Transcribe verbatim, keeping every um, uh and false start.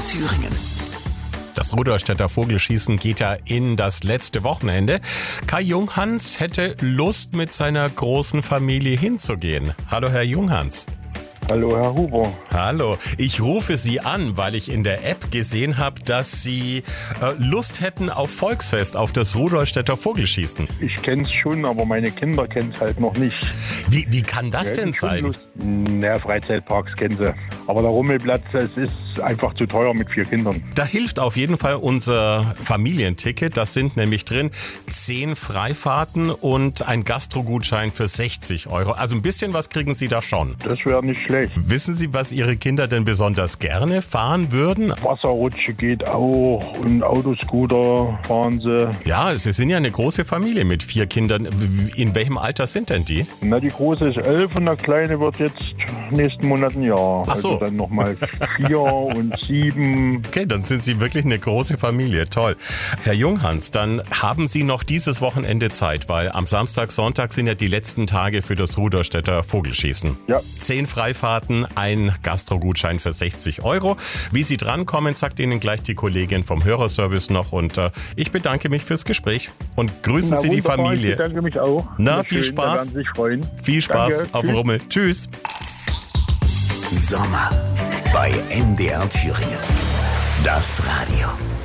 Thüringen. Das Rudolstädter Vogelschießen geht ja in das letzte Wochenende. Kai Junghans hätte Lust, mit seiner großen Familie hinzugehen. Hallo, Herr Junghans. Hallo, Herr Huber. Hallo, ich rufe Sie an, weil ich in der App gesehen habe, dass Sie äh, Lust hätten auf Volksfest, auf das Rudolstädter Vogelschießen. Ich kenne es schon, aber meine Kinder kennen es halt noch nicht. Wie, wie kann das Die denn hätten schon sein? Lust. Na, Freizeitparks kennen sie. Aber der Rummelplatz, es ist einfach zu teuer mit vier Kindern. Da hilft auf jeden Fall unser Familienticket. Das sind nämlich drin zehn Freifahrten und ein Gastrogutschein für sechzig Euro. Also ein bisschen was kriegen Sie da schon. Das wäre nicht schlecht. Wissen Sie, was Ihre Kinder denn besonders gerne fahren würden? Wasserrutsche geht auch und Autoscooter fahren sie. Ja, Sie sind ja eine große Familie mit vier Kindern. In welchem Alter sind denn die? Na, die große ist elf und der kleine wird jetzt nächsten Monat ein Jahr. Ach so. Also dann nochmal vier und sieben. Okay, dann sind Sie wirklich eine große Familie. Toll. Herr Junghans, dann haben Sie noch dieses Wochenende Zeit, weil am Samstag, Sonntag sind ja die letzten Tage für das Rudolstädter Vogelschießen. Ja. Zehn Freifahrten, ein Gastrogutschein für sechzig Euro. Wie Sie drankommen, sagt Ihnen gleich die Kollegin vom Hörerservice noch. Und äh, ich bedanke mich fürs Gespräch und grüßen Na, Sie die wunderbar, Familie. Ich bedanke mich auch. Na, Sehr viel schön, Spaß. da werden Sie sich freuen. Viel Spaß Danke. auf dem Tschüss. Rummel. Tschüss. Sommer bei M D R Thüringen. Das Radio.